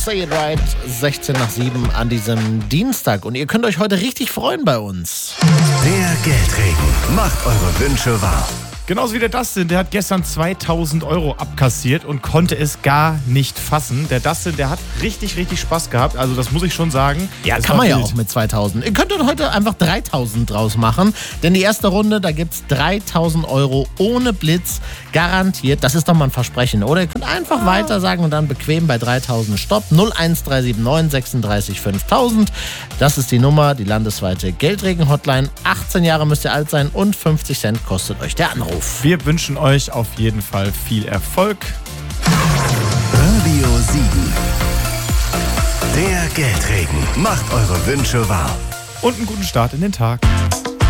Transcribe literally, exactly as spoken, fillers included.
Say It Right, sechzehn nach sieben an diesem Dienstag. Und ihr könnt euch heute richtig freuen bei uns. Der Geldregen macht eure Wünsche wahr. Genauso wie der Dustin, der hat gestern zweitausend Euro abkassiert und konnte es gar nicht fassen. Der Dustin, der hat richtig, richtig Spaß gehabt. Also das muss ich schon sagen. Ja, das kann man ja wild. auch mit zweitausend. Ihr könnt heute einfach dreitausend draus machen. Denn die erste Runde, da gibt es dreitausend Euro ohne Blitz garantiert. Das ist doch mal ein Versprechen, oder? Ihr könnt einfach weiter sagen und dann bequem bei dreitausend Stopp. null eins drei sieben neun sechsunddreißig fünftausend. Das ist die Nummer, die landesweite Geldregen-Hotline. achtzehn Jahre müsst ihr alt sein und fünfzig Cent kostet euch der Anruf. Wir wünschen euch auf jeden Fall viel Erfolg. Radio sieben. Der Geldregen macht eure Wünsche wahr. Und einen guten Start in den Tag.